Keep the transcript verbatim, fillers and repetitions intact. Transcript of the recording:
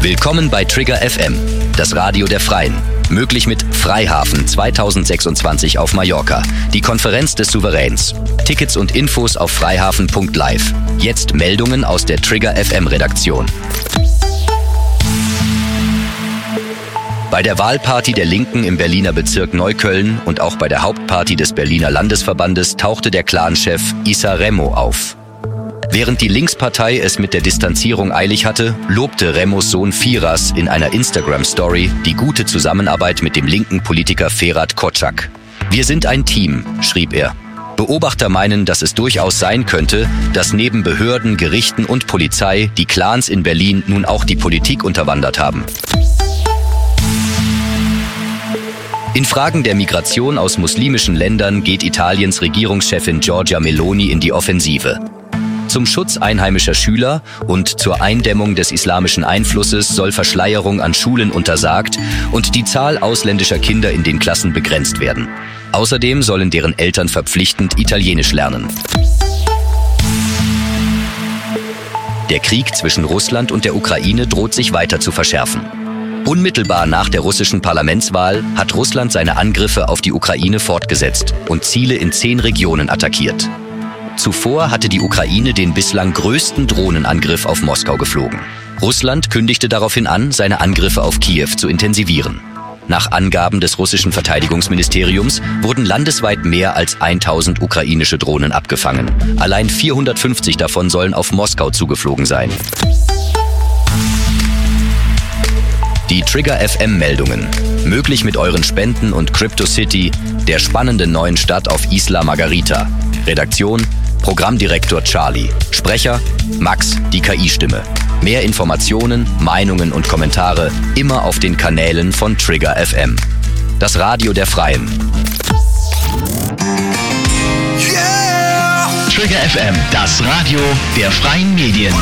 Willkommen bei Trigger F M, das Radio der Freien. Möglich mit Freihafen zweitausendsechsundzwanzig auf Mallorca, die Konferenz des Souveräns. Tickets und Infos auf freihafen punkt live. Jetzt Meldungen aus der Trigger F M-Redaktion. Bei der Wahlparty der Linken im Berliner Bezirk Neukölln und auch bei der Hauptparty des Berliner Landesverbandes tauchte der Clanchef Issa Remo auf. Während die Linkspartei es mit der Distanzierung eilig hatte, lobte Remos Sohn Firas in einer Instagram-Story die gute Zusammenarbeit mit dem linken Politiker Ferhat Kocak. Wir sind ein Team, schrieb er. Beobachter meinen, dass es durchaus sein könnte, dass neben Behörden, Gerichten und Polizei die Clans in Berlin nun auch die Politik unterwandert haben. In Fragen der Migration aus muslimischen Ländern geht Italiens Regierungschefin Giorgia Meloni in die Offensive. Zum Schutz einheimischer Schüler und zur Eindämmung des islamischen Einflusses soll Verschleierung an Schulen untersagt und die Zahl ausländischer Kinder in den Klassen begrenzt werden. Außerdem sollen deren Eltern verpflichtend Italienisch lernen. Der Krieg zwischen Russland und der Ukraine droht sich weiter zu verschärfen. Unmittelbar nach der russischen Parlamentswahl hat Russland seine Angriffe auf die Ukraine fortgesetzt und Ziele in zehn Regionen attackiert. Zuvor hatte die Ukraine den bislang größten Drohnenangriff auf Moskau geflogen. Russland kündigte daraufhin an, seine Angriffe auf Kiew zu intensivieren. Nach Angaben des russischen Verteidigungsministeriums wurden landesweit mehr als tausend ukrainische Drohnen abgefangen. Allein vierhundertfünfzig davon sollen auf Moskau zugeflogen sein. Die Trigger F M-Meldungen. Möglich mit euren Spenden und CryptoCity, der spannenden neuen Stadt auf Isla Margarita. Redaktion: Programmdirektor Charlie. Sprecher: Max, die K I-Stimme. Mehr Informationen, Meinungen und Kommentare immer auf den Kanälen von Trigger F M. Das Radio der Freien. Yeah! Trigger F M, das Radio der freien Medien.